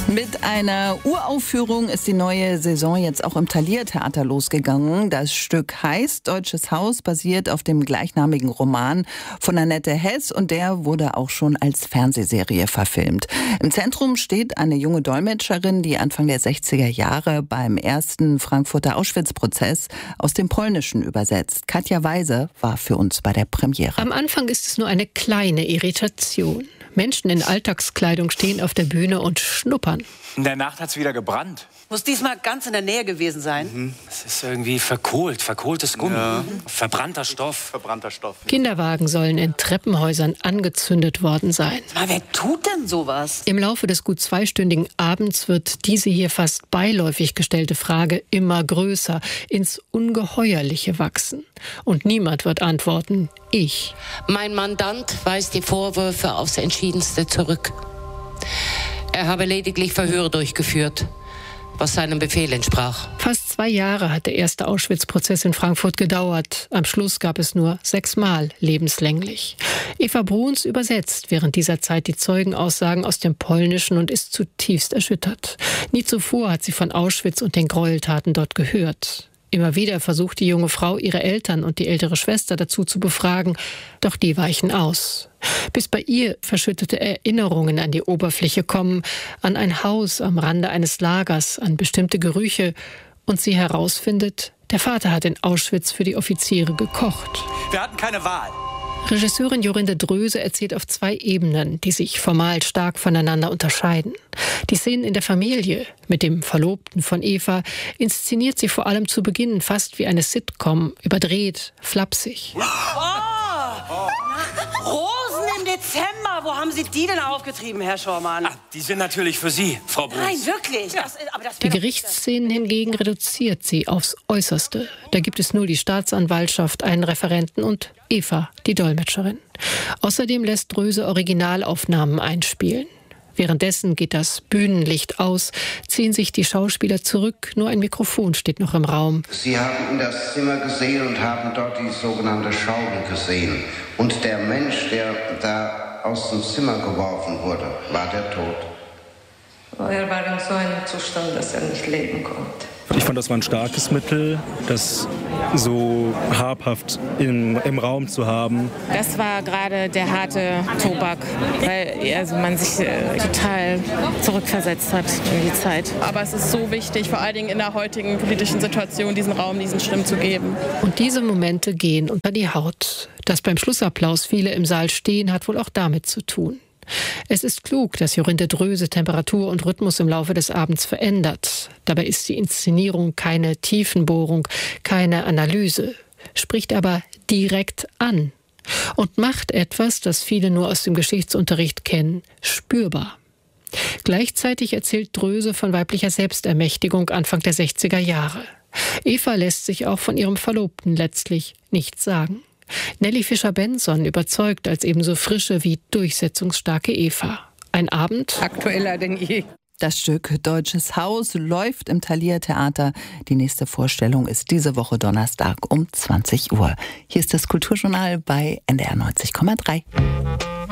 Mit einer Uraufführung ist die neue Saison jetzt auch im Thalia-Theater losgegangen. Das Stück heißt Deutsches Haus, basiert auf dem gleichnamigen Roman von Annette Hess und der wurde auch schon als Fernsehserie verfilmt. Im Zentrum steht eine junge Dolmetscherin, die Anfang der 60er Jahre beim ersten Frankfurter Auschwitz-Prozess aus dem Polnischen übersetzt. Katja Weise war für uns bei der Premiere. Am Anfang ist es nur eine kleine Irritation. Menschen in Alltagskleidung stehen auf der Bühne und schnuppern. In der Nacht hat es wieder gebrannt. Muss diesmal ganz in der Nähe gewesen sein. Es ist irgendwie verkohltes Gummi. Ja. Verbrannter Stoff. Kinderwagen sollen in Treppenhäusern angezündet worden sein. Aber wer tut denn sowas? Im Laufe des gut zweistündigen Abends wird diese hier fast beiläufig gestellte Frage immer größer, ins Ungeheuerliche wachsen. Und niemand wird antworten, ich. Mein Mandant weist die Vorwürfe aufs Entschiedenste zurück. Er habe lediglich Verhöre durchgeführt, was seinem Befehl entsprach. Fast 2 Jahre hat der erste Auschwitz-Prozess in Frankfurt gedauert. Am Schluss gab es nur 6 Mal lebenslänglich. Eva Bruns übersetzt während dieser Zeit die Zeugenaussagen aus dem Polnischen und ist zutiefst erschüttert. Nie zuvor hat sie von Auschwitz und den Gräueltaten dort gehört. Immer wieder versucht die junge Frau, ihre Eltern und die ältere Schwester dazu zu befragen, doch die weichen aus. Bis bei ihr verschüttete Erinnerungen an die Oberfläche kommen, an ein Haus am Rande eines Lagers, an bestimmte Gerüche und sie herausfindet, der Vater hat in Auschwitz für die Offiziere gekocht. Wir hatten keine Wahl. Regisseurin Jorinde Dröse erzählt auf 2 Ebenen, die sich formal stark voneinander unterscheiden. Die Szenen in der Familie mit dem Verlobten von Eva inszeniert sie vor allem zu Beginn fast wie eine Sitcom, überdreht, flapsig. Rosen im Dezember, wo haben Sie die denn aufgetrieben, Herr Schormann? Ach, die sind natürlich für Sie, Frau Bruns. Nein, wirklich. Ja. Die Gerichtsszenen hingegen reduziert sie aufs Äußerste. Da gibt es nur die Staatsanwaltschaft, einen Referenten und Eva, die Dolmetscherin. Außerdem lässt Dröse Originalaufnahmen einspielen. Währenddessen geht das Bühnenlicht aus, ziehen sich die Schauspieler zurück, nur ein Mikrofon steht noch im Raum. Sie haben in das Zimmer gesehen und haben dort die sogenannte Schaufel gesehen. Und der Mensch, der da aus dem Zimmer geworfen wurde, war der tot? Er war in so einem Zustand, dass er nicht leben konnte. Ich fand, das war ein starkes Mittel, das so habhaft im Raum zu haben. Das war gerade der harte Tobak, weil man sich total zurückversetzt hat in die Zeit. Aber es ist so wichtig, vor allen Dingen in der heutigen politischen Situation, diesen Raum, diesen Stimmen zu geben. Und diese Momente gehen unter die Haut. Dass beim Schlussapplaus viele im Saal stehen, hat wohl auch damit zu tun. Es ist klug, dass Jorinde Dröse Temperatur und Rhythmus im Laufe des Abends verändert. Dabei ist die Inszenierung keine Tiefenbohrung, keine Analyse, spricht aber direkt an und macht etwas, das viele nur aus dem Geschichtsunterricht kennen, spürbar. Gleichzeitig erzählt Dröse von weiblicher Selbstermächtigung Anfang der 60er Jahre. Eva lässt sich auch von ihrem Verlobten letztlich nichts sagen. Nelly Fischer-Benson überzeugt als ebenso frische wie durchsetzungsstarke Eva. Ein Abend Aktueller denn je. Das Stück Deutsches Haus läuft im Thalia-Theater. Die nächste Vorstellung ist diese Woche Donnerstag um 20 Uhr. Hier ist das Kulturjournal bei NDR 90,3.